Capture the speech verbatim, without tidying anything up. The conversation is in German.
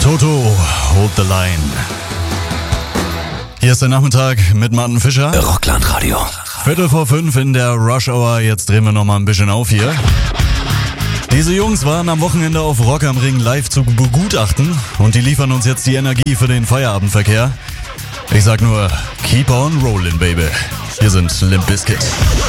Toto, Hold the Line. Hier ist der Nachmittag mit Martin Fischer. Rockland Radio. Viertel vor fünf in der Rush Hour. Jetzt drehen wir noch mal ein bisschen auf hier. Diese Jungs waren am Wochenende auf Rock am Ring live zu begutachten und die liefern uns jetzt die Energie für den Feierabendverkehr. Ich sag nur, keep on rolling, baby. Hier sind Limp Bizkit.